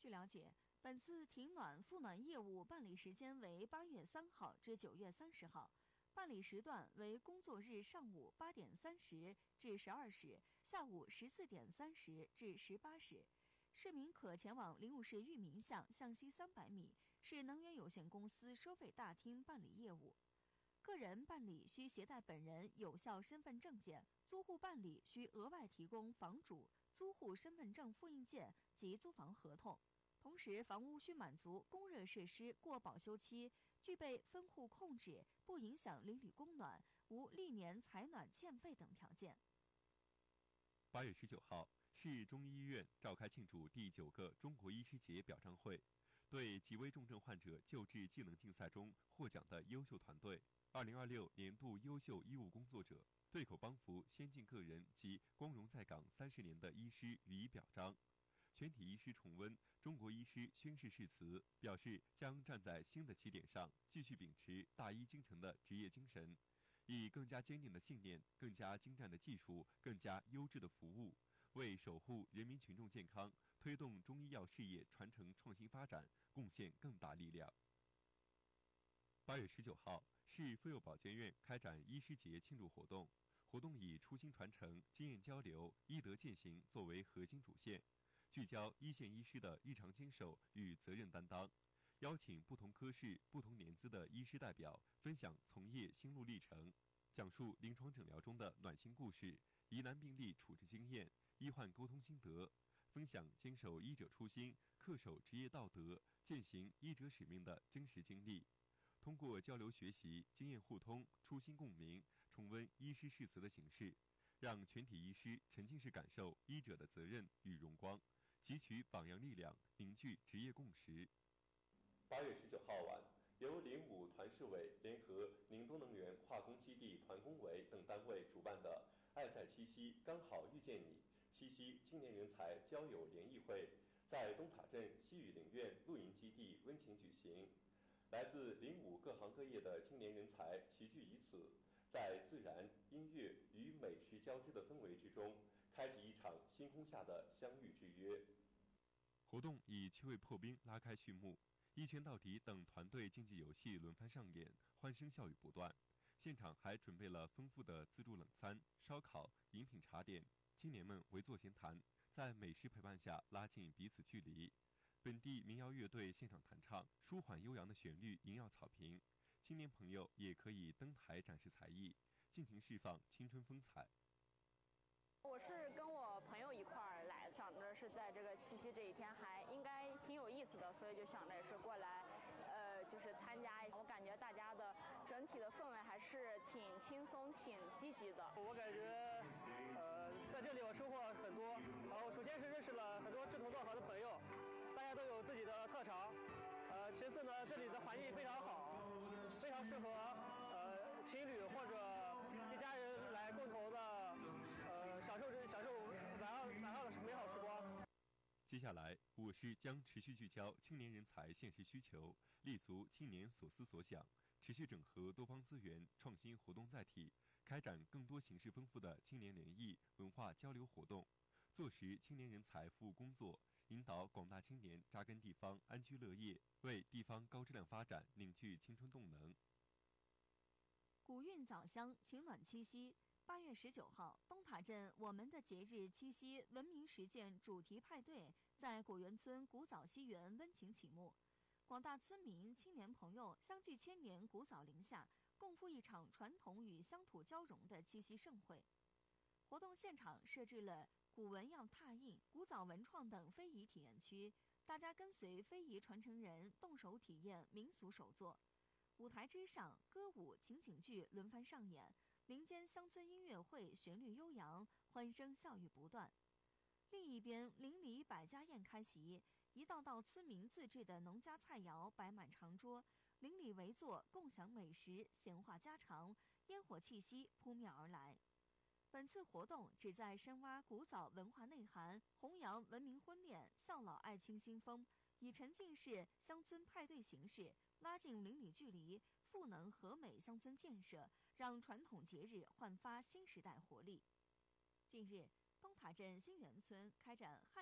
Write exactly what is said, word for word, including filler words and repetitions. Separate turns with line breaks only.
据了解，本次停暖复暖业务办理时间为八月三号至九月三十号，办理时段为工作日上午八点三十至十二时，下午十四点三十至十八时。市民可前往灵武市裕民巷向西三百米市能源有限公司收费大厅办理业务。个人办理需携带本人有效身份证件，租户办理需额外提供房主、租户身份证复印件及租房合同。同时，房屋需满足供热设施过保修期，具备分户控制，不影响邻里供暖，无历年采暖欠费等条件。
八月十九号，市中医院召开庆祝第九个中国医师节表彰会，对极危重症患者救治技能竞赛中获奖的优秀团队、二零二六年度优秀医务工作者、对口帮扶先进个人及光荣在岗三十年的医师予以表彰。全体医师重温中国医师宣誓誓词，表示将站在新的起点上，继续秉持大医精诚的职业精神，以更加坚定的信念、更加精湛的技术、更加优质的服务，为守护人民群众健康、推动中医药事业传承创新发展贡献更大力量。八月十九号，市妇幼保健院开展医师节庆祝活动，活动以初心传承、经验交流、医德践行作为核心主线，聚焦一线医师的日常坚守与责任担当，邀请不同科室、不同年资的医师代表分享从业心路历程，讲述临床诊疗中的暖心故事、疑难病例处置经验、医患沟通心得，分享坚守医者初心、恪守职业道德、践行医者使命的真实经历。通过交流学习、经验互通、初心共鸣，重温医师誓词的形式，让全体医师沉浸式感受医者的责任与荣光，汲取榜样力量，凝聚职业共识。
八月十九号晚，由灵武团市委联合宁东能源化工基地团工委等单位主办的“爱在七夕，刚好遇见你”七夕青年人才交友联谊会，在东塔镇西语陵苑露营基地温情举行。来自灵武各行各业的青年人才齐聚于此，在自然、音乐与美食交织的氛围之中，开启一场星空下的相遇之约。
活动以趣味破冰拉开序幕，一拳到底等团队竞技游戏轮番上演，欢声笑语不断。现场还准备了丰富的自助冷餐、烧烤、饮品茶点，青年们围坐闲谈，在美食陪伴下拉近彼此距离。本地民谣乐队现场弹唱，舒缓悠扬的旋律萦绕草坪，青年朋友也可以登台展示才艺，尽情释放青春风采。
我是跟我朋友一块儿来，想着是在这个七夕这一天还应该挺有意思的，所以就想着也是过来，呃，就是参加。我感觉大家的整体的氛围还是挺轻松、挺积极的。
我感觉，呃，在这里我收获很多。然后首先是认识了很多志同道合的朋友，大家都有自己的特长。呃，其次呢，这里的环境非常好，非常适合呃情侣或者一家人来共同的呃享受享受晚上晚上的美好时光。
接下来，我市将持续聚焦青年人才现实需求，立足青年所思所想，持续整合多方资源，创新活动载体，开展更多形式丰富的青年联谊、文化交流活动，做实青年人才服务工作，引导广大青年扎根地方，安居乐业，为地方高质量发展凝聚青春动能。
古韵枣香，情暖七夕。八月十九号，东塔镇我们的节日七夕文明实践主题派对在果园村古枣西园温情启幕。广大村民、青年朋友相聚千年古枣林下，共赴一场传统与乡土交融的七夕盛会。活动现场设置了古纹样拓印、古枣文创等非遗体验区，大家跟随非遗传承人动手体验民俗手作。舞台之上，歌舞、情景剧轮番上演，林间乡村音乐会旋律悠扬，欢声笑语不断。另一边，邻里百家宴开席，一道道村民自制的农家菜肴摆满长桌，邻里围坐共享美食，闲话家常，烟火气息扑面而来。本次活动旨在深挖古早文化内涵，弘扬文明婚恋、孝老爱亲新风，以沉浸式乡村派对形式拉近邻里距离，赋能和美乡村建设，让传统节日焕发新时代活力。近日，东塔镇新源村开展汉